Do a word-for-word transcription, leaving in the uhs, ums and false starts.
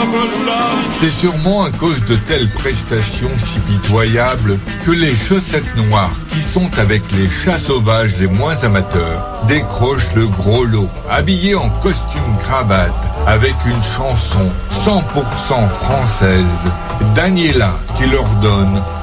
C'est sûrement à cause de telles prestations si pitoyables que les chaussettes noires, qui sont avec les chats sauvages les moins amateurs, décrochent le gros lot, habillés en costume cravate, avec une chanson cent pour cent française, Daniela, qui leur donne